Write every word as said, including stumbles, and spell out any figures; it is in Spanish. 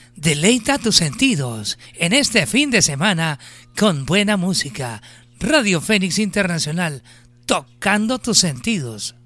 Deleita tus sentidos en este fin de semana con buena música. Radio Fénix Internacional, tocando tus sentidos.